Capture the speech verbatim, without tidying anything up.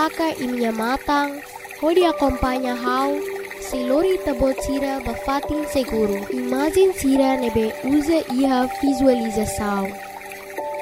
Faka imnya matang, hodi acompanha how, se lori tabot sira bafatin seguro. Imagem sira nebe usa iha visualização.